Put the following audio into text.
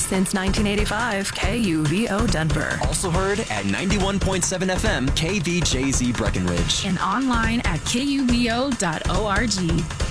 Since 1985, KUVO Denver. Also heard at 91.7 FM, KVJZ Breckenridge. And online at kuvo.org.